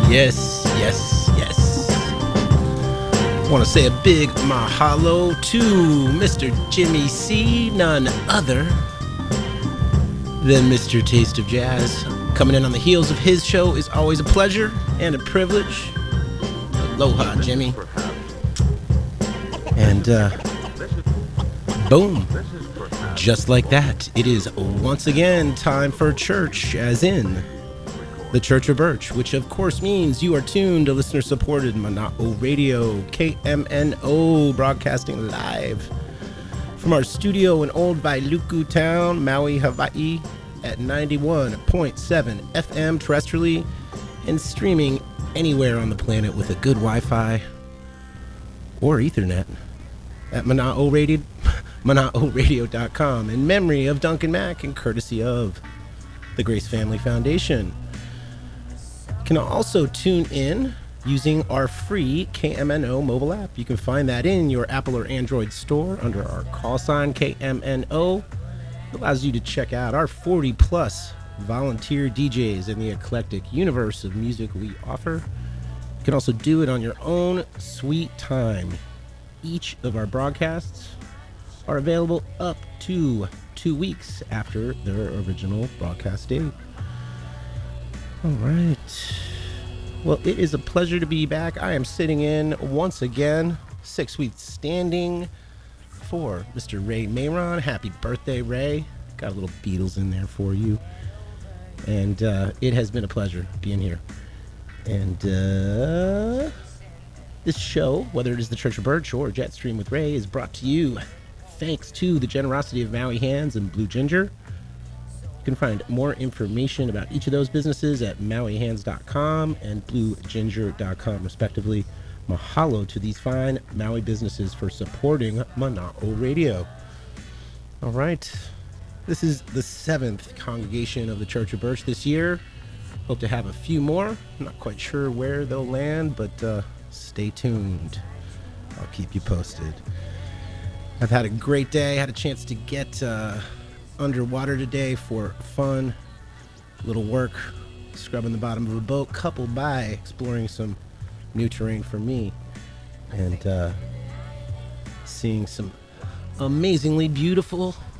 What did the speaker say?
Yes, yes, yes. Want to say a big mahalo to Mr. Jimmy C, none other than Mr. Taste of Jazz. Coming in on the heels of his show is always a pleasure and a privilege. Aloha, Jimmy. And boom. Just like that, it is once again time for church, as in the Church of Birch, which of course means you are tuned to listener-supported Mana'o Radio, KMNO, broadcasting live from our studio in Old Wailuku Town, Maui, Hawaii, at 91.7 FM terrestrially, and streaming anywhere on the planet with a good Wi-Fi or Ethernet at Mana'oRadio.com, in memory of Duncan Mack and courtesy of the Grace Family Foundation. You can also tune in using our free KMNO mobile app. You can find that in your Apple or Android store under our call sign KMNO. It allows you to check out our 40 plus volunteer DJs and the eclectic universe of music we offer. You can also do it on your own sweet time. Each of our broadcasts are available up to 2 weeks after their original broadcast date. All right. Well, it is a pleasure to be back. I am sitting in once again, 6 weeks standing for Mr. Ray Mayron. Happy birthday, Ray. Got a little Beatles in there for you. And it has been a pleasure being here. And this show, whether it is the Church of Birch or Jetstream with Ray, is brought to you thanks to the generosity of Maui Hands and Blue Ginger. You can find more information about each of those businesses at mauihands.com and blueginger.com, respectively. Mahalo to these fine Maui businesses for supporting Mana'o Radio. All right. This is the 7th congregation of the Church of Birch this year. Hope to have a few more. I'm not quite sure where they'll land, but stay tuned. I'll keep you posted. I've had a great day. Had a chance to get underwater today for fun, little work, scrubbing the bottom of a boat, coupled by exploring some new terrain for me, and seeing some amazingly beautiful